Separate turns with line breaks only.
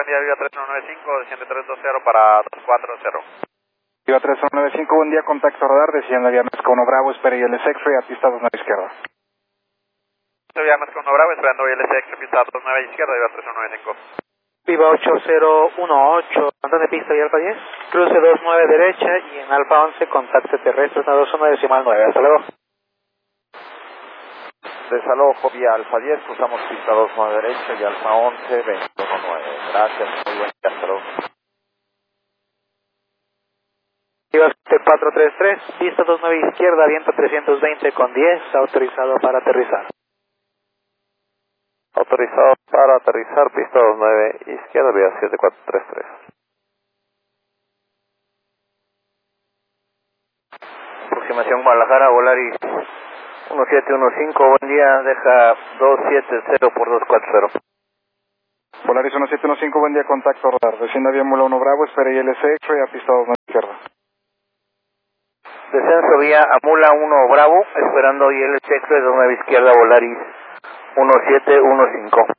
día, Viva 3195, desciende 320 para 240.
Viva 3195, buen día, contacto radar, desciende vía Mezco 1 Bravo, espere ILS X-Ray, a pista 29 izquierda.
Vía Mezco 1 Bravo, esperando ILS X-Ray, pista 29 izquierda, Viva 3195.
Viva 8018, andando de pista y Alfa 10, cruce 29 derecha y en Alfa 11, contacto terrestre 121.9, hasta luego.
Desalojo vía Alfa 10, cruzamos pista 29 derecha y Alfa 11, 219. Gracias, muy buen día, hasta luego.
Viva 433, pista 29 izquierda, viento 320 con 10, autorizado para aterrizar.
Autorizado para aterrizar, pista 29 izquierda, vía 7433. Aproximación Guadalajara, Volaris 1715, buen día, deja 270 por 240.
Volaris 1715, buen día, contacto radar, desciende vía Mula 1 Bravo, espere ILS X-Ray, a pista 29 izquierda.
Descenso vía Amula 1 Bravo, esperando ILS X-Ray 29 izquierda, Volaris 1715.